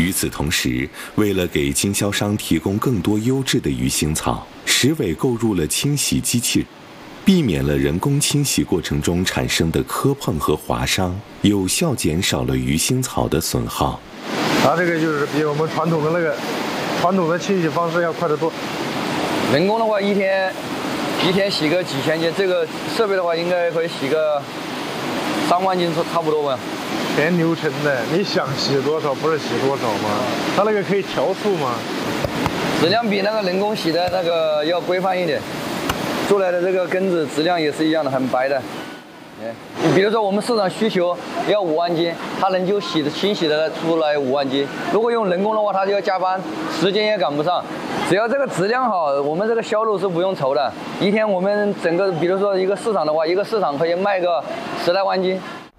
与此同时，为了给经销商提供更多优质的鱼腥草，石委购入了清洗机器，避免了人工清洗过程中产生的磕碰和划伤，有效减少了鱼腥草的损耗。 它这个就是比我们传统的清洗方式要快得多。 人工的话，一天洗个几千斤，这个设备的话应该会洗个3万斤差不多吧。 全流程的，你想洗多少不是洗多少吗？它那个可以调速吗？ 质量比那个人工洗的那个要规范一点，出来的这个根子质量也是一样的，很白的。你比如说我们市场需求要5万斤，它能就清洗的出来5万斤。如果用人工的话，它就要加班，时间也赶不上。只要这个质量好，我们这个销路是不用愁的。一天我们整个，比如说一个市场的话，一个市场可以卖个10来万斤。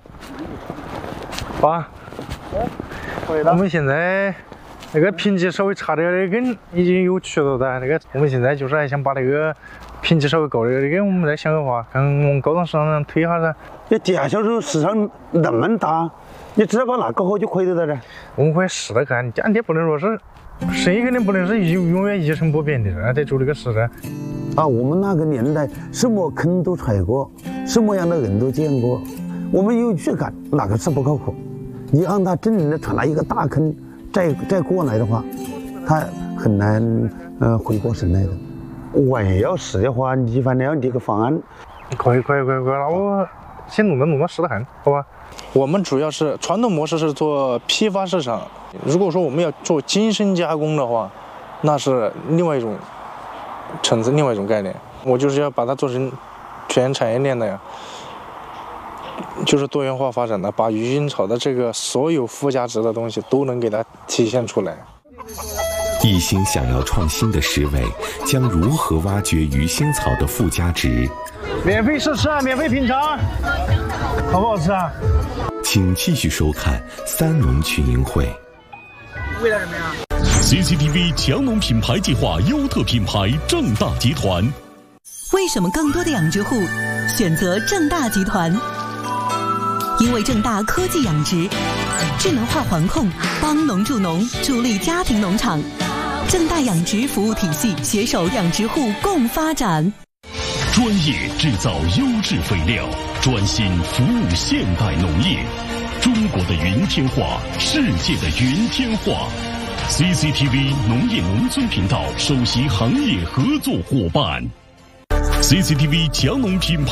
爸，我们现在那个品级稍微差点的根已经有渠道的，那个我们现在就是还想把那个品级稍微高的根我们再想个法，看往高档市场上推一下噻。 这地下销售市场那么大，你只要把那搞好就可以了的。 我们会试着看，家里不能说是生意肯定不能是永远一成不变的，得做这个事噻。 啊，我们那个年代什么坑都踩过，什么样的人都见过，我们有预感哪个是不靠谱。你让他真正的闯了一个大坑，再过来的话，他很难回过神来的。我要试的话，你反正要提个方案。 可以，那我先弄到试着看，好吧？ 我们主要是传统模式是做批发市场，如果说我们要做精深加工的话，那是另外一种层次，另外一种概念。我就是要把它做成全产业链的呀。就是多元化发展的，把鱼腥草的这个所有附加值的东西都能给它体现出来。 一心想要创新的石委将如何挖掘鱼腥草的附加值？ 免费试吃啊，免费品尝，好不好吃啊？ 请继续收看三农群英会。 为了什么呀 ？CCTV 强农品牌计划优特品牌正大集团。 为什么更多的养殖户选择正大集团？因为正大科技养殖，智能化环控，帮农助农，助力家庭农场。正大养殖服务体系携手养殖户共发展。 专业制造优质肥料，专心服务现代农业。中国的云天化，世界的云天化。CCTV 农业农村频道首席行业合作伙伴。CCTV 强农品牌。